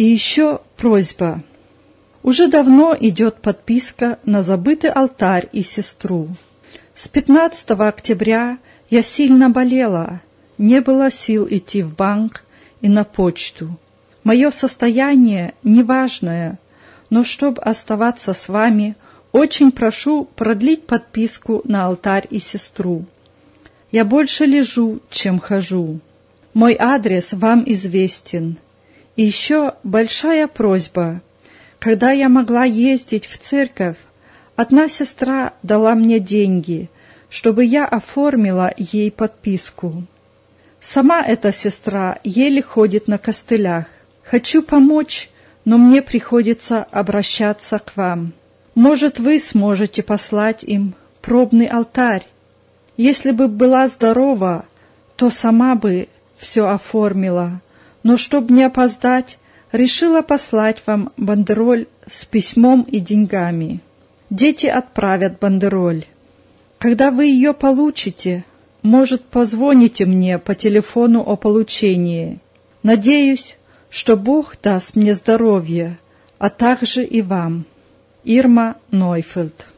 И еще просьба. Уже давно идет подписка на забытый алтарь и сестру. С 15 октября я сильно болела, не было сил идти в банк и на почту. Мое состояние неважное, но чтобы оставаться с вами, очень прошу продлить подписку на алтарь и сестру. Я больше лежу, чем хожу. Мой адрес вам известен. И еще большая просьба. Когда я могла ездить в церковь, одна сестра дала мне деньги, чтобы я оформила ей подписку. Сама эта сестра еле ходит на костылях. Хочу помочь, но мне приходится обращаться к вам. Может, вы сможете послать им пробный алтарь? Если бы была здорова, то сама бы все оформила, но чтобы не опоздать, решила послать вам бандероль с письмом и деньгами. Дети отправят бандероль. Когда вы ее получите, может, позвоните мне по телефону о получении. Надеюсь, что Бог даст мне здоровье, а также и вам. Ирма Нойфельд.